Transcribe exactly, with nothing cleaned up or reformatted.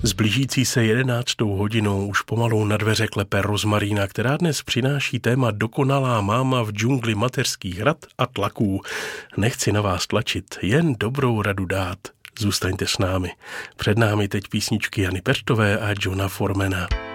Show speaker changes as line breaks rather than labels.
S blížící se jedenáctou hodinou už pomalu na dveře klepe Rozmarína, která dnes přináší téma Dokonalá máma v džungli mateřských rad a tlaků. Nechci na vás tlačit, jen dobrou radu dát. Zůstaňte s námi. Před námi teď písničky Jany Peštové a Johna Formana.